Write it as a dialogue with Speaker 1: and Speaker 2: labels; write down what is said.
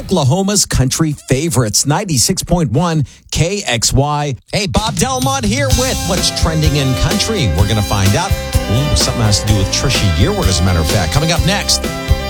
Speaker 1: Oklahoma's country favorites, 96.1 KXY. Hey, Bob Delmont here with what's trending in country. We're going to find out. Something has to do with Trisha Yearwood, as a matter of fact. Coming up next.